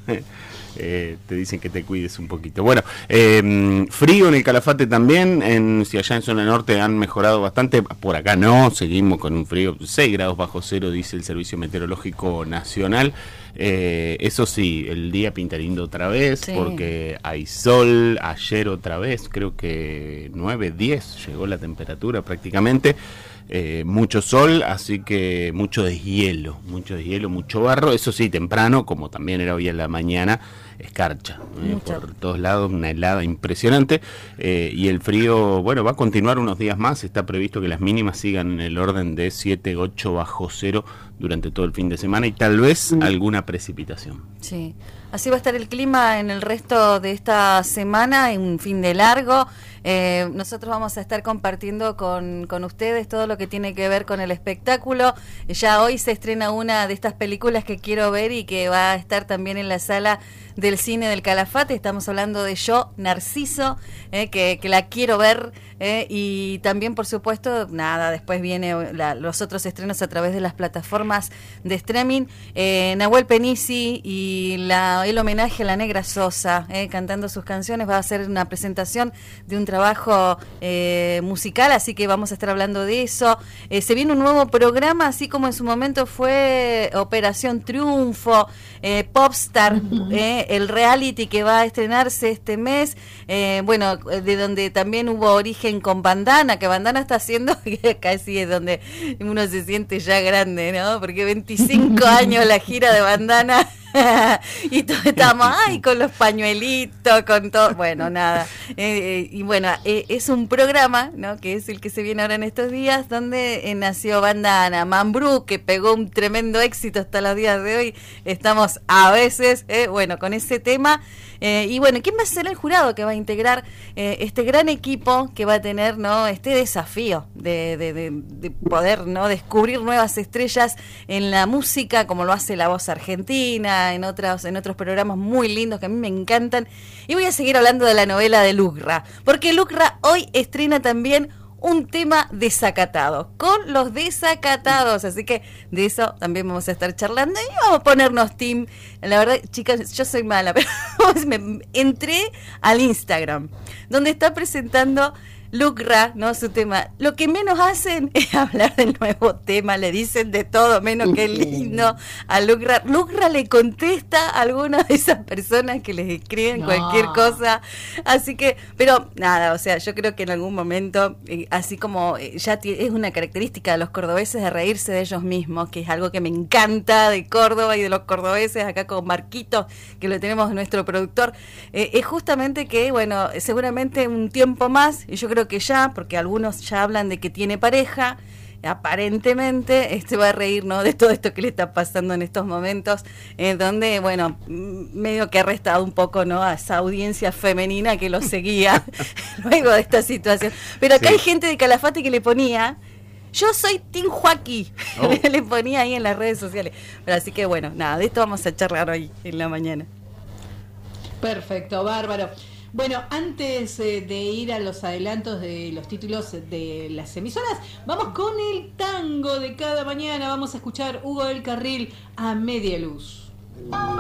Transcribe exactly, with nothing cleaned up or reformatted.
Eh, te dicen que te cuides un poquito. Bueno, eh, frío en el Calafate también, en, si allá en zona norte han mejorado bastante, por acá no, seguimos con un frío, seis grados bajo cero, dice el Servicio Meteorológico Nacional. Eh, eso sí, el día pinta lindo otra vez, sí, porque hay sol, ayer otra vez, creo que nueve, diez llegó la temperatura prácticamente. Eh, mucho sol, así que mucho deshielo, mucho deshielo, mucho barro, eso sí, temprano, como también era hoy en la mañana, escarcha, eh, por todos lados, una helada impresionante, eh, y el frío, bueno, va a continuar unos días más, está previsto que las mínimas sigan en el orden de siete, ocho bajo cero durante todo el fin de semana y tal vez mm. alguna precipitación. Sí, así va a estar el clima en el resto de esta semana, en un fin de largo. Eh, nosotros vamos a estar compartiendo con, con ustedes todo lo que tiene que ver con el espectáculo. Ya hoy se estrena una de estas películas que quiero ver y que va a estar también en la sala del cine del Calafate. Estamos hablando de Yo, Narciso, eh, que, que la quiero ver. Eh, y también, por supuesto, nada, después viene la, los otros estrenos a través de las plataformas de streaming. Eh, Nahuel Penisi y la, el homenaje a la Negra Sosa, eh, cantando sus canciones. Va a ser una presentación de un trabajo eh, musical, así que vamos a estar hablando de eso. Eh, se viene un nuevo programa, así como en su momento fue Operación Triunfo, eh, Popstar, uh-huh. eh, el reality que va a estrenarse este mes. Eh, bueno, de donde también hubo origen con Bandana, que Bandana está haciendo, casi es donde uno se siente ya grande, ¿no? Porque veinticinco años la gira de Bandana y todos estamos, ay, con los pañuelitos, con todo, bueno, nada. Eh, y bueno, eh, es un programa, ¿no? Que es el que se viene ahora en estos días, donde eh, nació Bandana, Mambrú, que pegó un tremendo éxito hasta los días de hoy. Estamos a veces, eh, bueno, con ese tema. Eh, y bueno, ¿quién va a ser el jurado que va a integrar eh, este gran equipo que va a tener, ¿no? Este desafío de, de, de, de poder, ¿no? Descubrir nuevas estrellas en la música, como lo hace La Voz Argentina, en otros, en otros programas muy lindos que a mí me encantan. Y voy a seguir hablando de la novela de Lucra, porque Lucra hoy estrena también un tema desacatado, con los desacatados, así que de eso también vamos a estar charlando y vamos a ponernos team. La verdad, chicas, yo soy mala, pero me entré al Instagram, donde está presentando Lucra, ¿no? Su tema. Lo que menos hacen es hablar del nuevo tema, le dicen de todo menos que lindo a Lucra. Lucra le contesta a alguna de esas personas que les escriben no. cualquier cosa, así que, pero nada, o sea, yo creo que en algún momento, eh, así como eh, ya t- es una característica de los cordobeses de reírse de ellos mismos, que es algo que me encanta de Córdoba y de los cordobeses, acá con Marquito, que lo tenemos nuestro productor, eh, es justamente que, bueno, seguramente un tiempo más, y yo creo que ya, porque algunos ya hablan de que tiene pareja, aparentemente este va a reír, ¿no? De todo esto que le está pasando en estos momentos, eh, donde, bueno, medio que ha restado un poco, ¿no? A esa audiencia femenina que lo seguía luego de esta situación. Pero acá sí. Hay gente de Calafate que le ponía, yo soy Team Joaquín, oh. le ponía ahí en las redes sociales. Pero así que bueno, nada, de esto vamos a charlar hoy en la mañana. Perfecto, bárbaro. Bueno, antes eh, de ir a los adelantos de los títulos de las emisoras, vamos con el tango de cada mañana. Vamos a escuchar Hugo del Carril, A Media Luz.